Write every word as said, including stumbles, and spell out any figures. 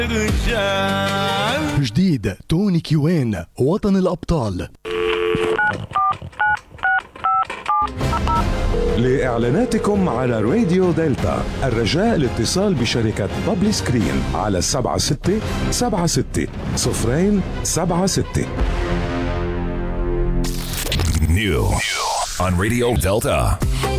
جديد توني كيوين وطن الأبطال. لإعلاناتكم على راديو دلتا الرجاء الاتصال بشركة بابلي سكرين على سبعة ستة سبعة ستة صفرين سبعة ستة. New on Radio Delta.